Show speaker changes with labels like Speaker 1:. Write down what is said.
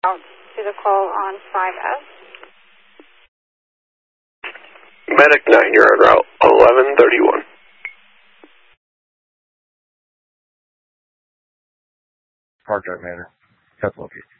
Speaker 1: to the call on 5S.
Speaker 2: Medic 9, you're on route 1131.
Speaker 3: Park Drive Manor. That's located.